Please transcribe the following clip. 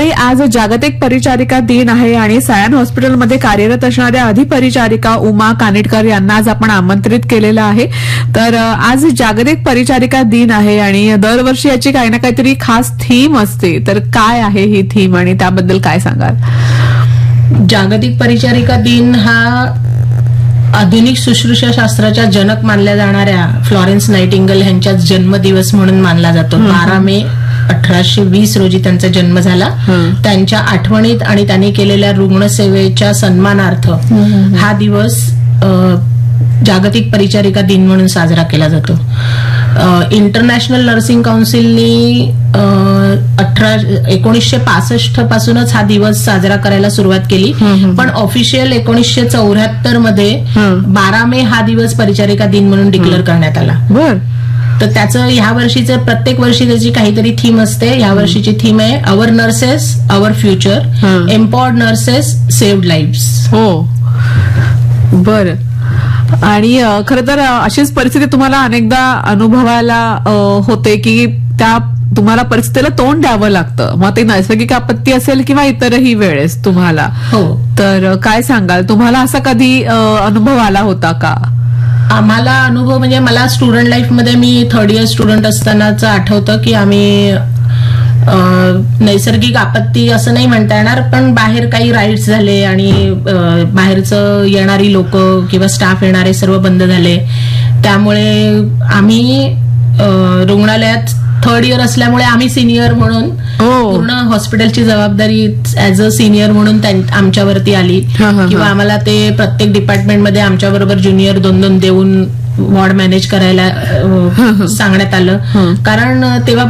मंडळी, आज जागतिक परिचारिका दिन आहे आणि सायन हॉस्पिटलमध्ये कार्यरत असणाऱ्या अधिपरिचारिका उमा कानिटकर यांना आज आपण आमंत्रित केलेलं आहे. तर आज जागतिक परिचारिका दिन आहे आणि दरवर्षी याची काही ना काहीतरी खास थीम असते. तर काय आहे ही थीम आणि त्याबद्दल काय सांगाल? जागतिक परिचारिका दिन हा आधुनिक शुश्रूषा शास्त्राच्या जनक मानल्या जाणाऱ्या फ्लॉरेन्स नाइटिंगेल यांचा जन्मदिवस म्हणून मानला जातो. 12 मे 1820 रोजी त्यांचा जन्म झाला. त्यांच्या आठवणीत आणि त्यांनी केलेल्या रुग्णसेवेच्या सन्मानार्थ हा दिवस जागतिक परिचारिका दिन म्हणून साजरा केला जातो. इंटरनॅशनल नर्सिंग काउन्सिलनी 1965 पासूनच हा दिवस साजरा करायला सुरुवात केली. पण ऑफिशियल 1974 मध्ये 12 मे हा दिवस परिचारिका दिन म्हणून डिक्लेअर करण्यात आला. तर त्याचं ह्या वर्षीचं प्रत्येक वर्षी त्याची काहीतरी थीम असते. ह्या वर्षीची थीम आहे our nurses our future, empowered nurses saved lives. हो, बरं. आणि खरं तर अशीच परिस्थिती तुम्हाला अनेकदा अनुभवायला होते की त्या तुम्हाला परिस्थितीला तोंड द्यावं लागतं, मग ते नैसर्गिक आपत्ती असेल किंवा इतरही वेळेस तुम्हाला. हो, तर काय सांगाल, तुम्हाला असा कधी अनुभव आला होता का? आम्हाला अनुभव म्हणजे मला स्टुडंट लाईफमध्ये मी 3rd इयर स्टुडंट असतानाच आठवतं की आम्ही नैसर्गिक आपत्ती असं नाही म्हणता येणार, पण बाहेर काही राईड्स झाले आणि बाहेरचं येणारी लोक किंवा स्टाफ येणारे सर्व बंद झाले. त्यामुळे आम्ही रुग्णालयात 3rd इयर असल्यामुळे आम्ही सिनियर म्हणून पूर्ण हॉस्पिटलची जबाबदारी ऍज अ सिनियर म्हणून आमच्यावरती आली. किंवा आम्हाला ते प्रत्येक डिपार्टमेंटमध्ये आमच्याबरोबर ज्युनियर 2-2 देऊन वॉर्ड मॅनेज करायला सांगण्यात आलं. कारण तेव्हा